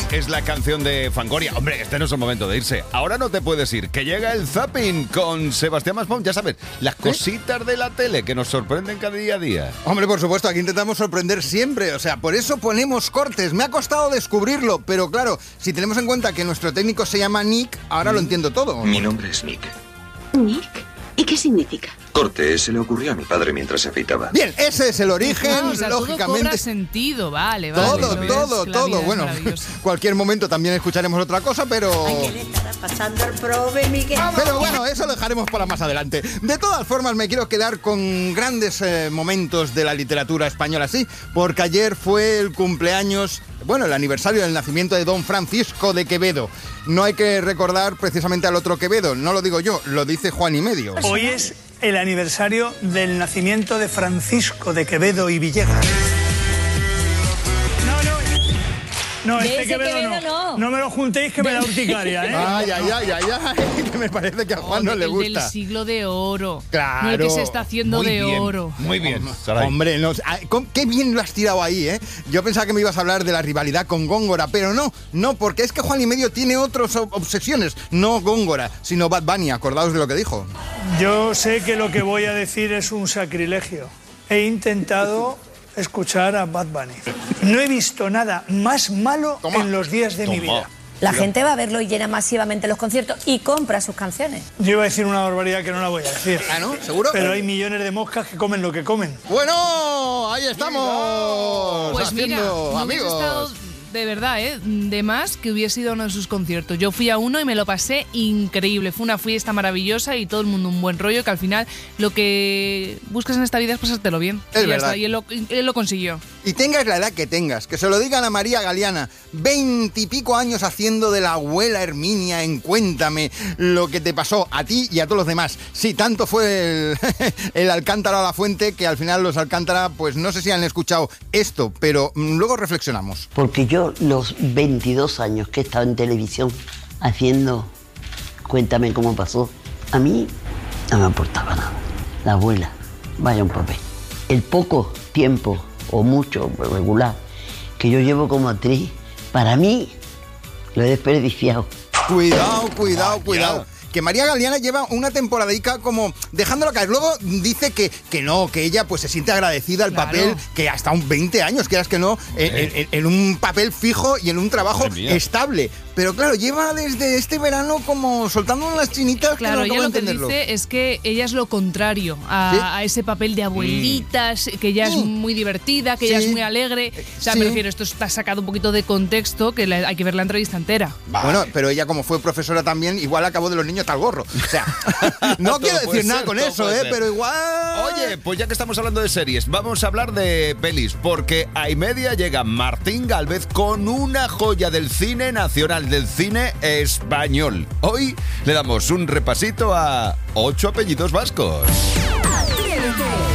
es la canción de Fangoria. Hombre, este no es el momento de irse. Ahora no te puedes ir, que llega el Zapping con Sebastián Maspons. Ya sabes, las cositas de la tele que nos sorprenden cada día a día. Hombre, por supuesto, aquí intentamos sorprender siempre. O sea, por eso ponemos cortes. Me ha costado descubrirlo, pero claro, si tenemos en cuenta que nuestro técnico se llama Nick, ahora lo entiendo todo. Mi nombre es Nick. ¿Nick? ¿Y qué significa? Corte, se le ocurrió a mi padre mientras se afeitaba. Bien, ese es el origen, Ah, o sea, lógicamente. todo cobra sentido, vale. Todo. Bueno, cualquier momento también escucharemos otra cosa, pero... ¿A quién le estará pasando el prove, Miguel? Pero bueno, eso lo dejaremos para más adelante. De todas formas, me quiero quedar con grandes momentos de la literatura española, sí, porque ayer fue el cumpleaños, bueno, el aniversario del nacimiento de don Francisco de Quevedo. No hay que recordar precisamente al otro Quevedo, no lo digo yo, lo dice Juan y Medio. Hoy es el aniversario del nacimiento de Francisco de Quevedo y Villegas. No, este Quevedo no. No me lo juntéis que me da urticaria, ¿eh? Ay, que me parece que a Juan no le gusta. El del siglo de oro. Claro. No el que se está haciendo Muy de bien, oro. Muy bien. Hombre, no, qué bien lo has tirado ahí, ¿eh? Yo pensaba que me ibas a hablar de la rivalidad con Góngora, pero no, porque es que Juan y Medio tiene otras obsesiones. No Góngora, sino Bad Bunny, acordaos de lo que dijo. Yo sé que lo que voy a decir es un sacrilegio. He intentado escuchar a Bad Bunny. No he visto nada más malo en los días de mi vida. La gente va a verlo y llena masivamente los conciertos y compra sus canciones. Yo iba a decir una barbaridad que no la voy a decir. ¿Ah, no? ¿Seguro? Pero hay millones de moscas que comen lo que comen. Bueno, ahí estamos. Pues mira, haciendo no hubiese amigos. estado de verdad, de más que hubiese ido a uno de sus conciertos. Yo fui a uno y me lo pasé increíble. Fue una fiesta maravillosa y todo el mundo un buen rollo, que al final lo que buscas en esta vida es pasártelo bien. Es y ya verdad. está, y él lo consiguió. Y tengas la edad que tengas, que se lo digan a María Galeana, 20 y pico años haciendo de la abuela Herminia en Cuéntame lo que te pasó a ti y a todos los demás. Sí, tanto fue el Alcántara a la Fuente que al final los Alcántara, pues no sé si han escuchado esto, pero luego reflexionamos. Porque yo los 22 años que he estado en televisión haciendo Cuéntame cómo pasó, a mí no me aportaba nada. La abuela, vaya un papel. El poco tiempo o mucho regular que yo llevo como actriz, para mí lo he desperdiciado. Cuidado. Que María Galeana lleva una temporadica como dejándolo caer. Luego dice que no, que ella pues se siente agradecida al papel, que hasta un 20 años, quieras que no, en un papel fijo y en un trabajo estable. Pero claro, lleva desde este verano como soltando unas chinitas. Claro, que no ella acabo de lo que entenderlo. dice es que ella es lo contrario a ese papel de abuelitas, que ella es muy divertida, que ella es muy alegre. O sea, me refiero, esto está sacado un poquito de contexto, que hay que ver la entrevista entera. Bueno, pero ella como fue profesora también, igual acabó de los niños tal gorro. O sea, no quiero decir nada con eso, pero igual... Oye, pues ya que estamos hablando de series, vamos a hablar de pelis, porque a y media llega Martín Gálvez con una joya del cine nacional, del cine español. Hoy le damos un repasito a 8 apellidos vascos. Atrévete.